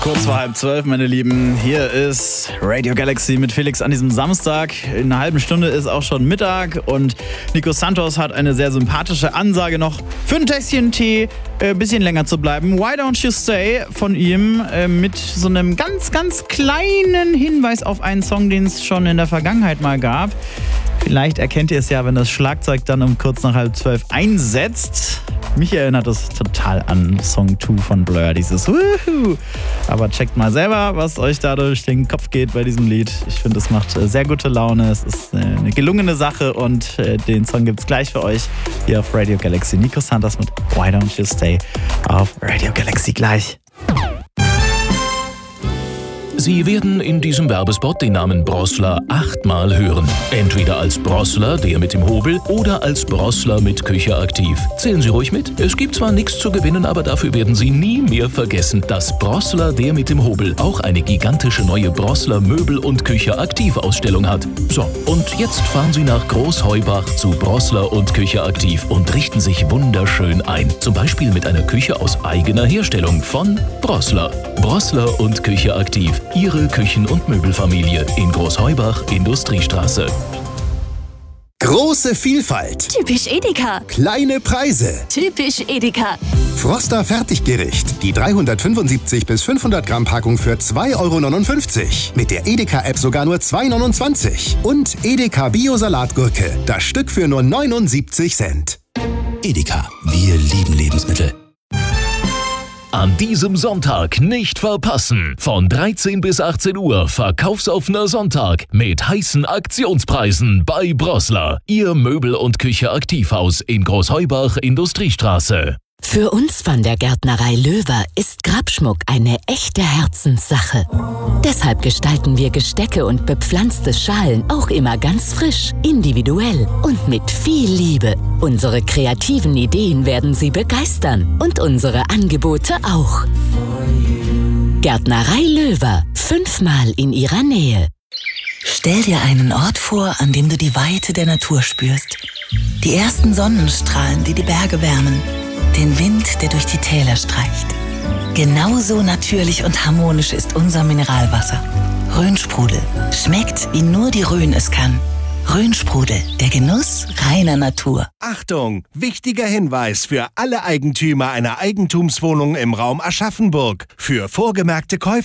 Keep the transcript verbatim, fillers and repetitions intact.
Kurz vor halb zwölf, meine Lieben. Hier ist Radio Galaxy mit Felix an diesem Samstag. In einer halben Stunde ist auch schon Mittag und Nico Santos hat eine sehr sympathische Ansage noch für ein Tässchen Tee, ein äh, bisschen länger zu bleiben. Why Don't You Stay von ihm äh, mit so einem ganz, ganz kleinen Hinweis auf einen Song, den es schon in der Vergangenheit mal gab. Vielleicht erkennt ihr es ja, wenn das Schlagzeug dann um kurz nach halb zwölf einsetzt. Mich erinnert das total an Song zwei von Blur, dieses Wuhu. Aber checkt mal selber, was euch da durch den Kopf geht bei diesem Lied. Ich finde, es macht sehr gute Laune. Es ist eine gelungene Sache und den Song gibt's gleich für euch hier auf Radio Galaxy. Nico Santos mit Why Don't You Stay auf Radio Galaxy gleich. Sie werden in diesem Werbespot den Namen Brossler achtmal hören. Entweder als Brossler, der mit dem Hobel, oder als Brossler mit Küche aktiv. Zählen Sie ruhig mit. Es gibt zwar nichts zu gewinnen, aber dafür werden Sie nie mehr vergessen, dass Brossler, der mit dem Hobel, auch eine gigantische neue Brossler Möbel- und Küche aktiv Ausstellung hat. So, und jetzt fahren Sie nach Großheubach zu Brossler und Küche aktiv und richten sich wunderschön ein. Zum Beispiel mit einer Küche aus eigener Herstellung von Brossler. Brossler und Küche aktiv. Ihre Küchen- und Möbelfamilie in Großheubach, Industriestraße. Große Vielfalt. Typisch Edeka. Kleine Preise. Typisch Edeka. Froster Fertiggericht. Die dreihundertfünfundsiebzig bis fünfhundert Gramm Packung für zwei Euro neunundfünfzig. Mit der Edeka-App sogar nur zwei Euro neunundzwanzig. Und Edeka Bio-Salatgurke. Das Stück für nur neunundsiebzig Cent. Edeka. Wir lieben Lebensmittel. An diesem Sonntag nicht verpassen. Von dreizehn bis achtzehn Uhr Verkaufsoffener Sonntag mit heißen Aktionspreisen bei Brossler. Ihr Möbel- und Küche-Aktivhaus in Großheubach, Industriestraße. Für uns von der Gärtnerei Löwer ist Grabschmuck eine echte Herzenssache. Deshalb gestalten wir Gestecke und bepflanzte Schalen auch immer ganz frisch, individuell und mit viel Liebe. Unsere kreativen Ideen werden Sie begeistern und unsere Angebote auch. Gärtnerei Löwer, fünfmal in Ihrer Nähe. Stell dir einen Ort vor, an dem du die Weite der Natur spürst. Die ersten Sonnenstrahlen, die die Berge wärmen. Den Wind, der durch die Täler streicht. Genauso natürlich und harmonisch ist unser Mineralwasser. Rhönsprudel. Schmeckt, wie nur die Rhön es kann. Rhönsprudel, der Genuss reiner Natur. Achtung! Wichtiger Hinweis für alle Eigentümer einer Eigentumswohnung im Raum Aschaffenburg. Für vorgemerkte Käufer